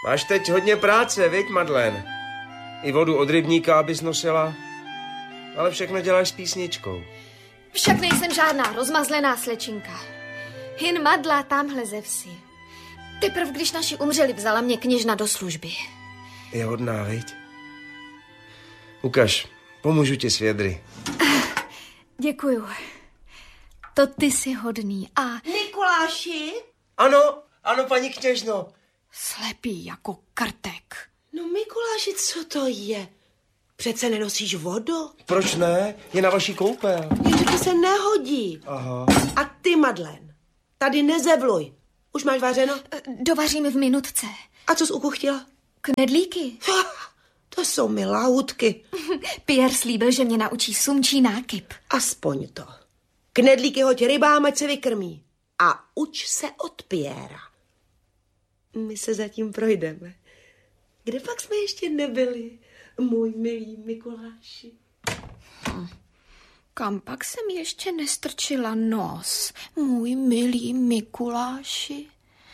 Máš teď hodně práce, viď, Madlen? I vodu od rybníka, abys nosila. Ale všechno děláš s písničkou. Však nejsem žádná rozmazlená slečinka. Jen Madla tamhle ze vsi. Teprv, když naši umřeli, vzala mě kněžna do služby. Je hodná, viď? Ukaž, pomůžu ti s vědry. Děkuju. To ty jsi hodný a... Mikuláši? Ano, paní kněžno. Slepý jako krtek. No Mikuláši, co to je? Přece nenosíš vodu? Proč ne? Je na vaší koupel. Jenže to se nehodí. Aha. A ty, Madlen, tady nezevluj. Už máš vařeno? Dovaříme v minutce. A co jsi ukuchtila? Knedlíky. To jsou miláutky. Pierre slíbil, že mě naučí sumčí nákyp. Aspoň to. Knedlíky hoď rybám, ať se vykrmí. A uč se od Pierra. My se zatím projdeme. Kde pak jsme ještě nebyli, můj milý Mikuláši? Kam pak jsem ještě nestrčila nos, můj milý Mikuláši?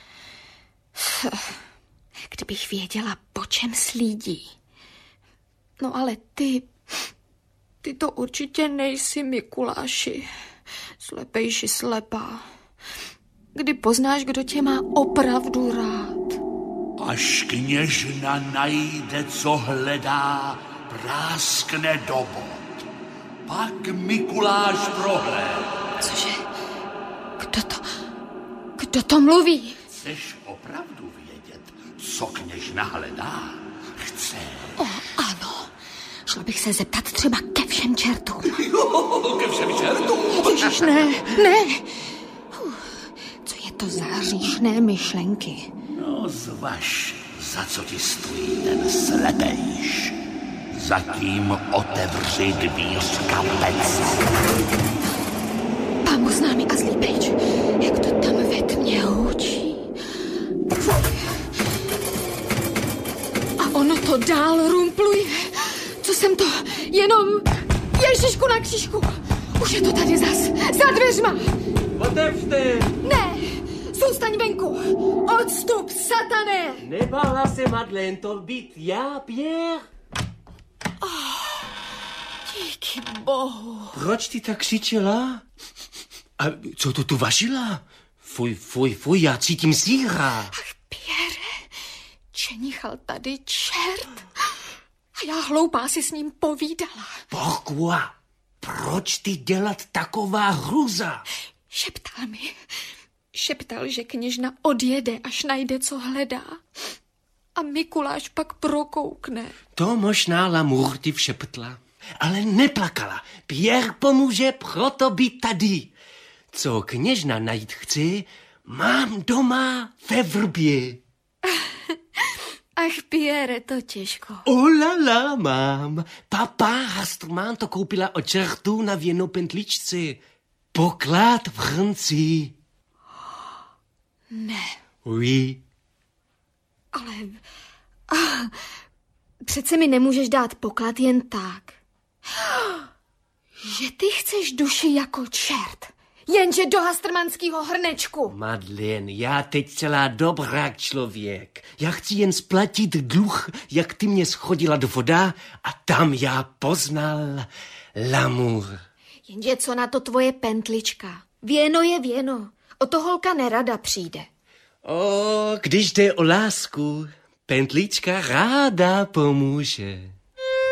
Kdybych věděla, po čem slídí. No ale ty to určitě nejsi, Mikuláši. Slepejši slepá. Kdy poznáš, kdo tě má opravdu rád? Až kněžna najde, co hledá, práskne do bod. Pak Mikuláš prohlédne. Cože? Kdo to mluví? Chceš opravdu vědět, co kněžna hledá? Chce. Ano. Šla bych se zeptat třeba ke všem čertům. Ke všem čertům? Ježiš, ne. Co je to za hříšné myšlenky? No zvaž, za co ti stojí ten slepejš. Zatím otevři dvíř kapece. Pámu s námi a zlý pryč. Jak to tam ve tmě houčí. A ono to dál rumpluje. Co jsem to? Jenom Ježišku na křížku. Už je to tady zas. Za dveřma. Otevřte. Ne. Zůstaň venku. Odstup, satane. Nebála se, Madlen, to být já, Pierre? Díky bohu. Proč ty tak křičela? A co to tu vařila? Fuj, já cítím síra. Ach, Pierre, čenichal tady čert. A já hloupá si s ním povídala. Pourquoi? Proč ty dělat taková hruza? Šeptal, že kněžna odjede, až najde, co hledá. A Mikuláš pak prokoukne. To možná Lamour ti všeptla, ale neplakala. Pierre pomůže proto být tady. Co kněžna najít chci, mám doma ve vrbě. Ach, Pierre, to těžko. Olala, mám. Papa Hastrman to koupila od čertů na věnou pentličci. Poklad v hrnci. Ne. Oui. Ale... přece mi nemůžeš dát poklad jen tak. Že ty chceš duši jako čert. Jenže do hastrmanského hrnečku. Madlen, já teď celá dobrák člověk. Já chci jen splatit dluh, jak ty mě schodila do voda a tam já poznal Lamour. Jenže co na to tvoje pentlička? Věno je věno. O to holka nerada přijde. Když jde o lásku, pentlička ráda pomůže.